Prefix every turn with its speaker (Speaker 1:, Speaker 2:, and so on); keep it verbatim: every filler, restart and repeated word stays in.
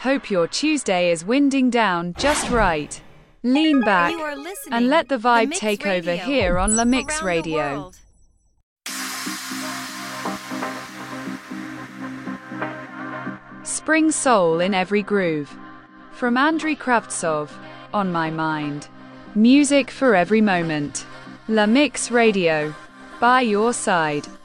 Speaker 1: Hope your Tuesday is winding down just right. Lean back
Speaker 2: You are listening
Speaker 1: and let the
Speaker 2: The
Speaker 1: vibe
Speaker 2: Mix
Speaker 1: take over
Speaker 2: Radio
Speaker 1: here on La Mix
Speaker 2: around the
Speaker 1: Radio.
Speaker 2: world.
Speaker 1: Spring soul in every groove. From Andriy Kravtsov, On My Mind. Music for every moment. La Mix Radio. By your side.